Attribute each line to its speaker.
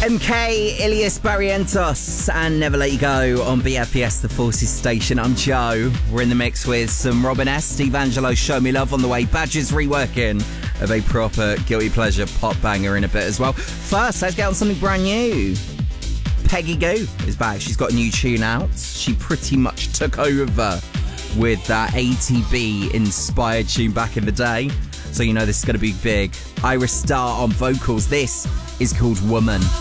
Speaker 1: MK, Ilias Barrientos, and Never Let You Go on BFPS, the Forces Station. I'm Joe. We're in the mix with some Robin S, Steve Angelo, Show Me Love on the way. Badger's reworking of a proper guilty pleasure pop banger in a bit as well. First, let's get on something brand new. Peggy Gou is back. She's got a new tune out. She pretty much took over with that ATB-inspired tune back in the day. So you know this is going to be big. Iris Starr on vocals. This is called Woman.